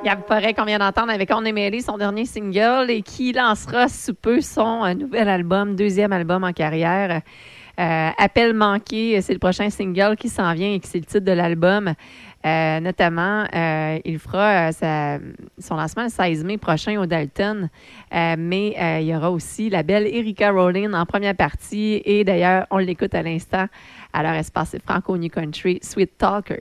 Gab Forêt qu'on vient d'entendre avec On est mêlé, son dernier single, et qui lancera sous peu son nouvel album, deuxième album en carrière. Appel manqué, c'est le prochain single qui s'en vient et qui c'est le titre de l'album. Notamment, il fera son lancement le 16 mai prochain au Dalton. Mais il y aura aussi la belle Erika Rowling en première partie. Et d'ailleurs, on l'écoute à l'instant à leur espace franco New Country, Sweet Talker.